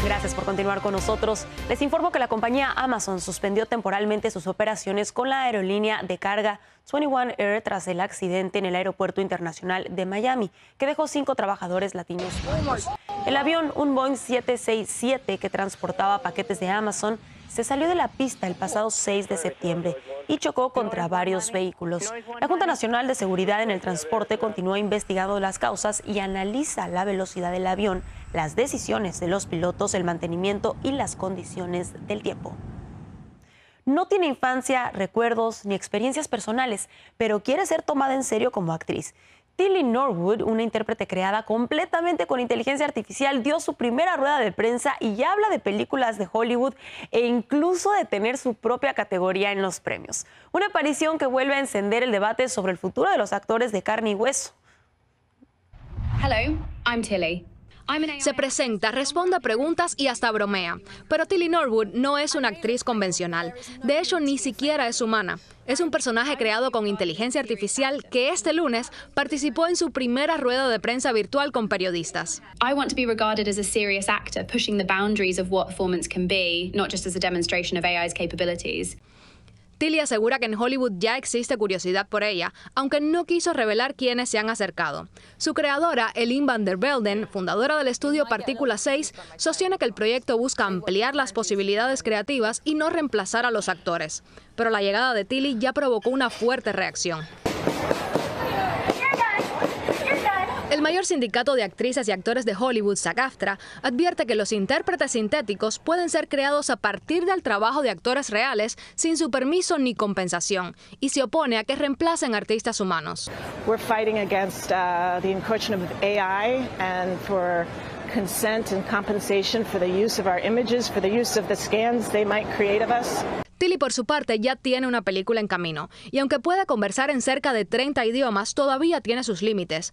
Gracias por continuar con nosotros. Les informo que la compañía Amazon suspendió temporalmente sus operaciones con la aerolínea de carga 21 Air tras el accidente en el Aeropuerto Internacional de Miami, que dejó 5 trabajadores latinos muertos. El avión, un Boeing 767 que transportaba paquetes de Amazon, se salió de la pista el pasado 6 de septiembre y chocó contra varios vehículos. La Junta Nacional de Seguridad en el Transporte continúa investigando las causas y analiza la velocidad del avión, las decisiones de los pilotos, el mantenimiento y las condiciones del tiempo. No tiene infancia, recuerdos ni experiencias personales, pero quiere ser tomada en serio como actriz. Tilly Norwood, una intérprete creada completamente con inteligencia artificial, dio su primera rueda de prensa y ya habla de películas de Hollywood e incluso de tener su propia categoría en los premios. Una aparición que vuelve a encender el debate sobre el futuro de los actores de carne y hueso. Hello, I'm Tilly. Se presenta, responde a preguntas y hasta bromea. Pero Tilly Norwood no es una actriz convencional. De hecho, ni siquiera es humana. Es un personaje creado con inteligencia artificial que este lunes participó en su primera rueda de prensa virtual con periodistas. I want to be regarded as a serious actor, pushing the boundaries of what performance can be, not just as a demonstration of AI's capabilities. Tilly asegura que en Hollywood ya existe curiosidad por ella, aunque no quiso revelar quiénes se han acercado. Su creadora, Ellen van der Velden, fundadora del estudio Partícula 6, sostiene que el proyecto busca ampliar las posibilidades creativas y no reemplazar a los actores. Pero la llegada de Tilly ya provocó una fuerte reacción. El mayor sindicato de actrices y actores de Hollywood, SAG-AFTRA, advierte que los intérpretes sintéticos pueden ser creados a partir del trabajo de actores reales sin su permiso ni compensación, y se opone a que reemplacen artistas humanos. We're fighting against the incursion of AI and for consent and compensation for the use of our images, for the use of the scans they might create of us. Tilly, por su parte, ya tiene una película en camino, y aunque puede conversar en cerca de 30 idiomas, todavía tiene sus límites.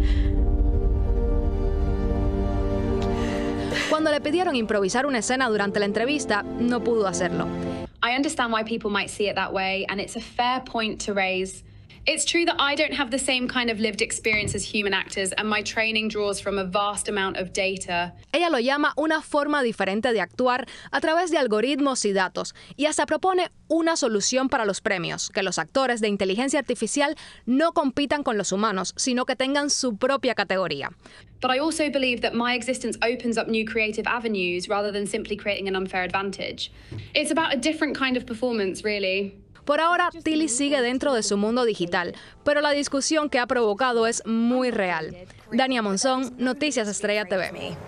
Cuando le pidieron improvisar una escena durante la entrevista, no pudo hacerlo. I understand why people might see it that way, and it's a fair point to raise. It's true that I don't have the same kind of lived experience as human actors, and my training draws from a vast amount of data. Ella lo llama una forma diferente de actuar a través de algoritmos y datos, y hasta propone una solución para los premios, que los actores de inteligencia artificial no compitan con los humanos, sino que tengan su propia categoría. But I also believe that my existence opens up new creative avenues rather than simply creating an unfair advantage. It's about a different kind of performance, really. Por ahora, Tilly sigue dentro de su mundo digital, pero la discusión que ha provocado es muy real. Dania Monzón, Noticias Estrella TV.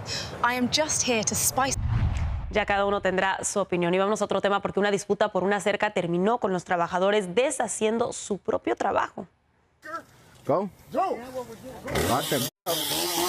Ya cada uno tendrá su opinión. Y vamos a otro tema porque una disputa por una cerca terminó con los trabajadores deshaciendo su propio trabajo. Go.